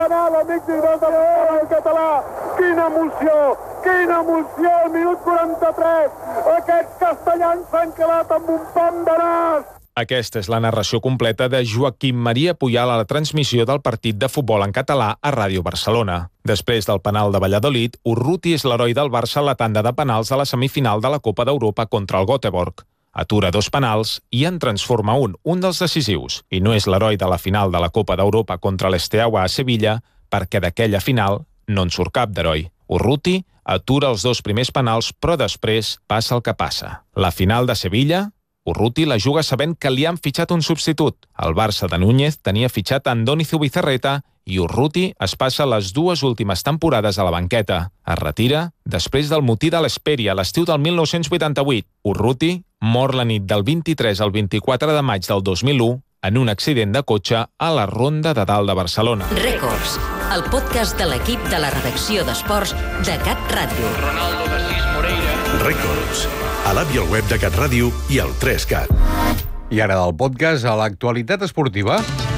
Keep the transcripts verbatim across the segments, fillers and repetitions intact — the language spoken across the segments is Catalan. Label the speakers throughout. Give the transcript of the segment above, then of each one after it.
Speaker 1: L'amic del futbol català, quina emoció, quina emoció, al minut quaranta-tres, aquests castellans s'han quedat amb un pam de nas.
Speaker 2: Aquesta és la narració completa de Joaquim Maria Puyal a la transmissió del partit de futbol en català a Ràdio Barcelona. Després del penal de Valladolid, Urruti és l'heroi del Barça a la tanda de penals de la semifinal de la Copa d'Europa contra el Göteborg. Atura dos penals i en transforma un, un dels decisius. I no és l'heroi de la final de la Copa d'Europa contra l'Esteaua a Sevilla, perquè d'aquella final no en surt cap d'heroi. Urruti atura els dos primers penals, però després passa el que passa. La final de Sevilla, Urruti la juga sabent que li han fitxat un substitut. El Barça de Núñez tenia fitxat Andoni Zubizarreta i Urruti es passa les dues últimes temporades a la banqueta. Es retira després del motí de l'Hesperia a l'estiu del mil nou-cents vuitanta-vuit. Urruti mor la nit del vint-i-tres al vint-i-quatre de maig del dos mil u en un accident de cotxe a la Ronda de Dalt de Barcelona.
Speaker 3: Records, el podcast de l'equip de la redacció d'esports de Cat Ràdio.
Speaker 4: Ronaldo, Basís, Moreira.
Speaker 5: Records, a l'app i al web de Cat Ràdio i al tres cat.
Speaker 6: I ara del podcast a l'actualitat esportiva.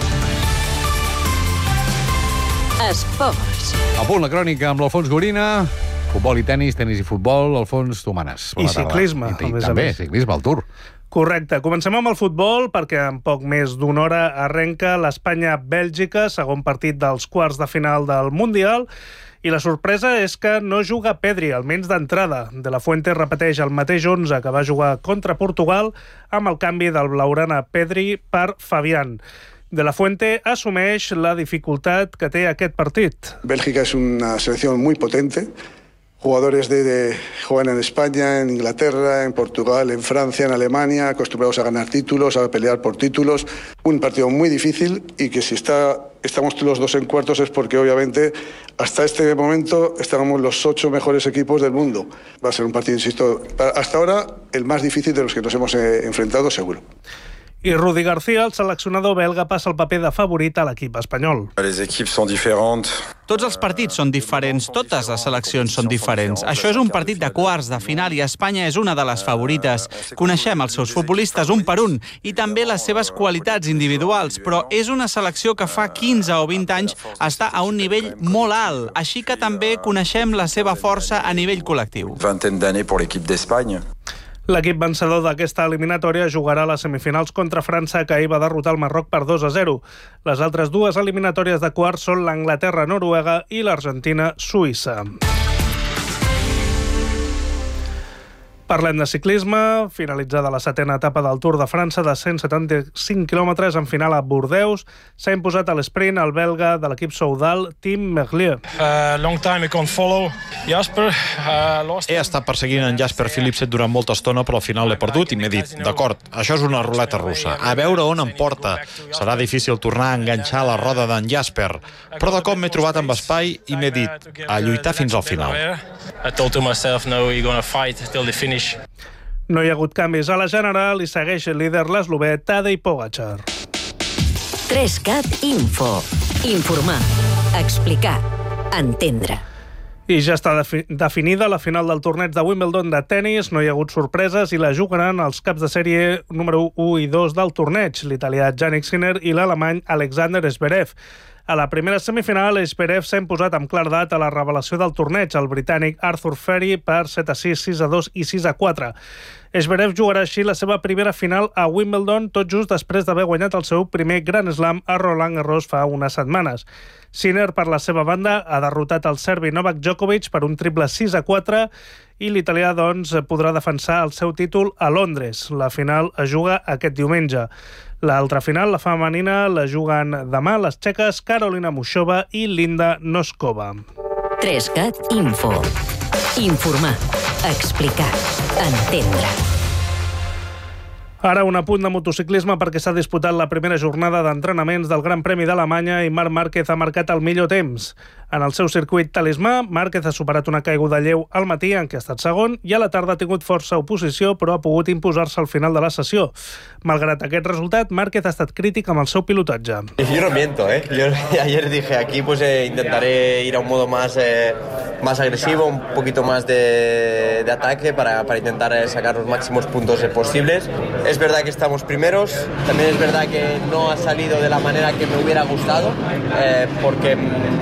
Speaker 3: Esports.
Speaker 6: A punt la crònica amb l'Alfons Gorina. Futbol i tenis, tenis i futbol. Alfons, tu manes.
Speaker 7: I ciclisme,
Speaker 6: I, i també, ciclisme al Tour.
Speaker 7: Correcte. Comencem amb el futbol perquè en poc més d'una hora arrenca l'Espanya-Bèlgica, segon partit dels quarts de final del Mundial. I la sorpresa és que no juga Pedri, almenys d'entrada. De la Fuente repeteix el mateix onze que va jugar contra Portugal amb el canvi del blaugrana Pedri per Fabián. De la Fuente assumeix la dificultat que té aquest partit.
Speaker 8: Bélgica es una selección muy potente. Jugadores de, de juegan en España, en Inglaterra, en Portugal, en Francia, en Alemania, acostumbrados a ganar títulos, a pelear por títulos. Un partido muy difícil y que si está, estamos los dos en cuartos es porque obviamente hasta este momento estábamos los ocho mejores equipos del mundo. Va a ser un partido, insisto, hasta ahora el más difícil de los que nos hemos eh, enfrentado seguro.
Speaker 7: I Rudi García, el seleccionador belga, passa el paper de favorit a l'equip espanyol.
Speaker 9: Les equipes són diferents.
Speaker 10: Tots els partits són diferents, totes les seleccions són diferents. Això és un partit de quarts de final i Espanya és una de les favorites. Coneixem els seus futbolistes un per un i també les seves qualitats individuals, però és una selecció que fa quinze o vint anys està a un nivell molt alt, així que també coneixem la seva força a nivell col·lectiu.
Speaker 9: Vingtaine d'années pour l'équipe d'Espagne.
Speaker 7: L'equip vencedor d'aquesta eliminatòria jugarà a les semifinals contra França, que ahir va derrotar el Marroc per dos a zero. Les altres dues eliminatòries de quarts són l'Anglaterra-Noruega i l'Argentina-Suïssa. Parlem de ciclisme. Finalitzada la setena etapa del Tour de França de cent setanta-cinc quilòmetres en final a Bordeus, s'ha imposat a l'esprint el belga de l'equip Soudal, Tim Merlier.
Speaker 11: Uh, long time I can't follow Jasper. Uh, lost...
Speaker 12: He estat perseguint en Jasper Philipsen durant molta estona, però al final l'he perdut i m'he dit, d'acord, això és una ruleta russa, a veure on em porta. Serà difícil tornar a enganxar la roda d'en Jasper, però de cop m'he trobat amb espai i m'he dit, a lluitar fins al final.
Speaker 11: I told to myself, no, you're gonna fight till the finish.
Speaker 7: No hi ha hagut canvis a la general i segueix el líder l'eslovè Tadej Pogačar.
Speaker 3: tres cat Info. Informar, explicar, entendre.
Speaker 7: I ja està defi- definida la final del torneig de Wimbledon de tennis. No hi ha hagut sorpreses i la jugaran els caps de sèrie número u i dos del torneig, l'italià Jannik Sinner i l'alemany Alexander Zverev. A la primera semifinal, Zverev s'ha imposat amb claredat a la revelació del torneig, el britànic Arthur Ferry, per set a sis, sis a dos i sis a quatre. Zverev jugarà així la seva primera final a Wimbledon, tot just després d'haver guanyat el seu primer Grand Slam a Roland Garros fa unes setmanes. Sinner, per la seva banda, ha derrotat el serbi Novak Djokovic per un triple sis a quatre i l'italià, doncs, podrà defensar el seu títol a Londres. La final es juga aquest diumenge. L'altra final, la femenina, la juguen demà les txeques Karolina Mušova i Linda Noskova.
Speaker 3: tres cat Info. Informar, explicar, entendre.
Speaker 7: Ara un apunt de motociclisme perquè s'ha disputat la primera jornada d'entrenaments del Gran Premi d'Alemanya i Marc Márquez ha marcat el millor temps. En el seu circuit talismà, Márquez ha superat una caiguda lleu al matí en què ha estat segon i a la tarda ha tingut força oposició però ha pogut imposar-se al final de la sessió. Malgrat aquest resultat, Márquez ha estat crític amb el seu pilotatge.
Speaker 13: Yo no miento, ¿eh? Yo ayer dije aquí pues eh, intentaré ir a un modo más... Eh... más agresivo, un poquito más de, de ataque para, para intentar sacar los máximos puntos posibles. Es verdad que estamos primeros, también es verdad que no ha salido de la manera que me hubiera gustado, eh, porque